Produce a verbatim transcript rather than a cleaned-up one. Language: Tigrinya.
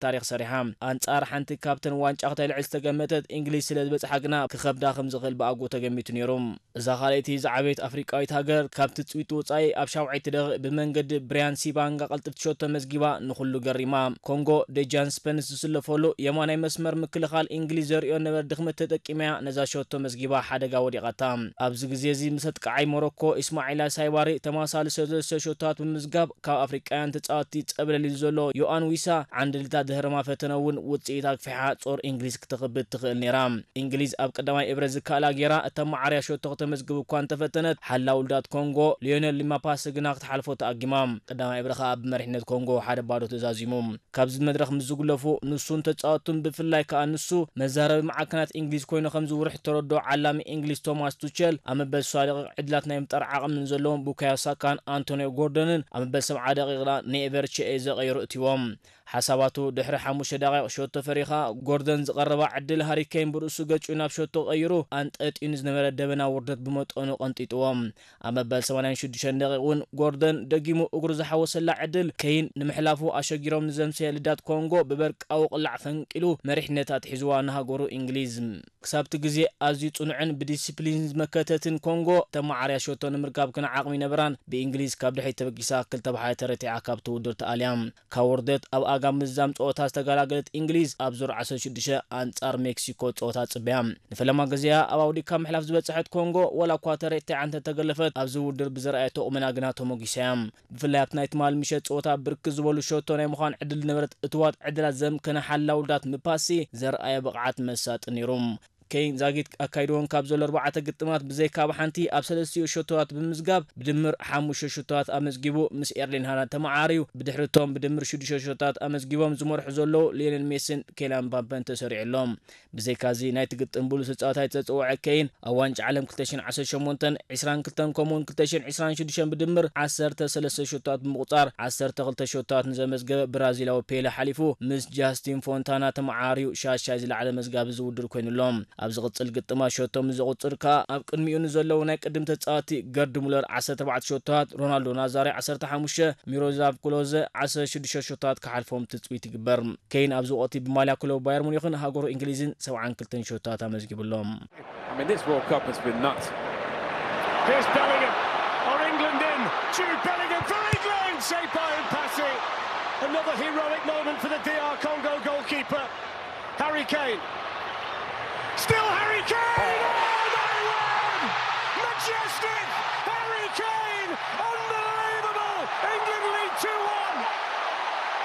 ታሪክ ሰሪሓ አንጻር ሓንቲ ካፕተን ዋንጫ ከተልዕል ዝተገመተት እንግሊዝ ስለ ዝበጽሓግና ክኸብዳ ከም ዝኽእል በአጎ ተገሚቱ ነይሮም እዛ ካልአይቲ ዝዓበየት አፍሪቃዊት ሃገር ካብቲ ጽዊት ወጻኢ ኣብ ሻውዓይቲ ደቂቕ ብመንገዲ ብሪያን ሲባንጋ ቀልጥፍቲ ሾቶ መዝጊባ ንኹሉ ገሪማ ኮንጎ ደጃን ስፔንስ ዝስለፈሉ የማናይ መስመር ምክልኻል እንግሊዝ ዘርዮ ነበር ድኽመት ተጠቂማ ነዛ ሾቶ መዝጊባ ሓደጋ ወዲቓታ ኣብዚ ግዜ እዚ ምሰት ቀዓይ ሞሮኮ ኢስማዒላ ሳይባሪ ተማሳሊ ሰለስተ ሾቶታት ብምዝጋብ ካብ አፍሪቃውያን ተጻወቲ ጸብለሊ ዘሎ ዮአን ዊሳ ዓንድልታ ድህረማ ፈተነውን ውጽኢት ኣክፊሓ ጾር እንግሊዝ ክትኽብት ትኽእል ነይራ እንግሊዝ ኣብ ቀዳማይ እብረ ዝካላ ጌራ እታ ማዕርያ ሾቶ ከተመዝግብ እኳ እንተፈተነት ሓላ ውልዳት ኮንጎ ሊዮኔል ሊማፓስ ግና ክትሓልፎ ተኣጊማ ቀዳማይ እብረኻ ኣብ መሪሕነት ኮንጎ ሓደ ባዶ ተዛዚሙ ካብዚ መድረኽ ምዝጉለፉ ንሱን ተጻወቱን ብፍላይ ከዓ ንሱ መዛረቢ ማዕከናት እንግሊዝ ኮይኑ ከም ዝውርሕ ተረዶ ዓላሚ እንግሊዝ ቶማስ ቱቸል ኣመበል ሳሊቕ ዕድላት ናይ ምጥር ዓቕም ዘለዎም ቡካዮ ሳካን አንቶኒዮ ጎርደንን ኣመበል ሰብዓ ደቂቕና ኔቨር ቼኤ ዘቐይሩ እትዎም ሓሳባቱ ድሕሪ ሓሙሽተ ደቂቕ ሾቶ ፈሪኻ ጎርደን ዝቐረባ ዕድል ሃሪኬን ብርእሱ ገጩ ናብ ሾቶ ቀይሩ አንጠጢኑ ዝነበረ ደበና ውርደት ብመጠኑ ቀንጢጥዎም ኣብ መበል ሰማንያ ሽዱሽተ ደቂቕ እውን ጎርደን ደጊሙ እግሩ ዝሓወሰላ ዕድል ከይን ንምሕላፉ ኣሸጊሮም ንዘምሰየ ልዳት ኮንጎ ብበርቃዊ ቅላዕ ፈንቂሉ መሪሕነት ኣትሒዝዋ ንሃገሩ እንግሊዝ ክሳብቲ ግዜ ኣዝዩ ጽኑዕን ብዲሲፕሊን ዝመከተትን ኮንጎ ተማዓርያ ሾቶ ንምርካብ ክነ ዓቕሚ ነበራን ብእንግሊዝ ካብ ድሕሪት ተበጊሳ ክልተ ብሓደ ተረቲዓ ካብቲ ውድድር ተኣልያ ካብ ውርደት ኣብ ኣጋም ምዛም ጾታ ዝተጋላገለት እንግሊዝ ኣብ ዙር ዓሰርተ ሽዱሽተ አንጻር ሜክሲኮ ጾታ ጽብያ ንፈለማ ግዜያ ኣብ ኣውዲካ ምሕላፍ ዝበጽሐት ኮንጎ ወላ እኳ ተረቲዓ እንተ ተገለፈት ኣብዚ ውድድር ብዘርኣየቶ ቁመና ግና ተሞጊሰያ ብፍላይ ኣብቲ ናይ ትማል ምሸት ጾታ ብርክት ዝበሉ ሾቶ ናይ ምዃን ዕድል ነበረት እትዋት ዕድላት ዘምከነ ሓላ ውልዳት ምፓሲ ዘርኣየ ብቕዓት መሳጥ ነይሩ كين زاجيت أكيدون كابزول أربعة قطمات بزي كاب حنتي أبسلسيو شوتات بمزجاب بدمر حموش شوتات أمزجيبو مس إيرلين هذا تمعاريو بدحرتهم بدمر شو شوتات أمزجيبو مزمور حزولو لين الميسن كلام بابن تسرع اللهم بزي كازي نايت قطن بولو ساعات هاي تسوع كين أوانج علم كلتشين عشر شمونتن عشران كلتن كومون كلتشين عشران شدشان بدمر عشر تسلسل شوتات بمقطار عشر تغلط شوتات نزمزجاب برازيل أو بيلا حليفو مس جاستين فونتانا تمعاريو شاش شاز العالم مزجاب زودر كين اللهم أبز غطل قطما شوتهم زغطر كا أب قدميون زلوا هناك قدم تتعاطي جارد مولر عشرة تبعت شوتات رونالدو نازاري عشرة تحمشة ميروزاف كلوزة عشرة شدش شوتات كحرفهم تتويت كبر كين أبز غطي بماليا كلو باير مونيخن هاجرو إنجليزين سواء كلتن شوتات أمزج بلهم. I mean this World Cup has been nuts. Here's Bellingham. Are England in? Jude Bellingham for England. Sepa Mpassi. Another heroic moment for the D R Congo goalkeeper Harry Kane. Still Harry Kane! Oh, they won! Majestic! Harry Kane! On